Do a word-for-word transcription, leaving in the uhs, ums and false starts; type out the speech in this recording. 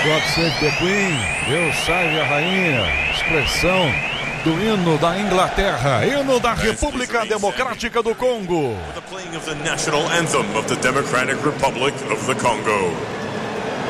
God Save the Queen, Deus salve a rainha, expressão do hino da Inglaterra, hino da República Democrática do Congo. The playing of the national anthem of the Democratic Republic of the Congo.